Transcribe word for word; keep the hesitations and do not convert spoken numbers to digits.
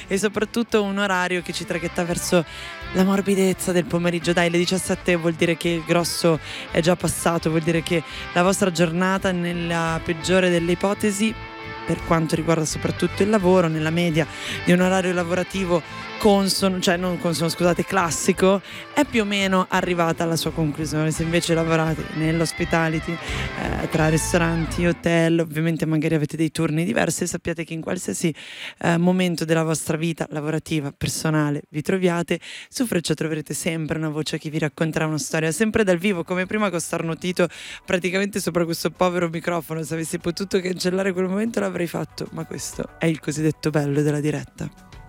e soprattutto un orario che ci tragetta verso la morbidezza del pomeriggio. Dai, le diciassette vuol dire che il grosso è già passato, vuol dire che la vostra giornata, nella peggiore delle ipotesi, per quanto riguarda soprattutto il lavoro, nella media di un orario lavorativo consono, cioè non consono, scusate, classico, è più o meno arrivata alla sua conclusione. Se invece lavorate nell'hospitality, eh, tra ristoranti, hotel, ovviamente magari avete dei turni diversi, sappiate che in qualsiasi eh, momento della vostra vita lavorativa, personale, vi troviate, su Freccia troverete sempre una voce che vi racconterà una storia, sempre dal vivo, come prima con starnutito praticamente sopra questo povero microfono. Se avessi potuto cancellare quel momento l'avrei fatto, ma questo è il cosiddetto bello della diretta.